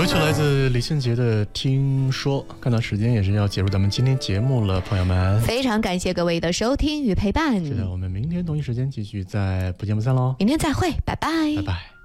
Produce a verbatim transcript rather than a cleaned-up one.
曲来自李心洁的《听说》。看到时间也是要结束咱们今天节目了，朋友们， 非常感谢各位的收听与陪伴。 是的，我们明天同一时间继续在不见不散喽。 明天再会，拜拜， 拜拜。